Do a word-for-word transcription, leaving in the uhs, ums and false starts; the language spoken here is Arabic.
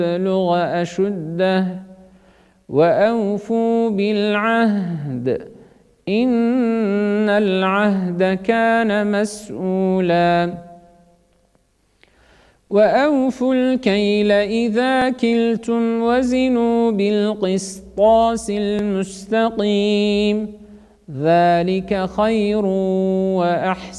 يبلغ أشده وأوفوا بالعهد إن العهد كان مسؤولا وأوفوا الكيل إذا كلتم وزنوا بالقسطاس المستقيم ذلك خير وأحسن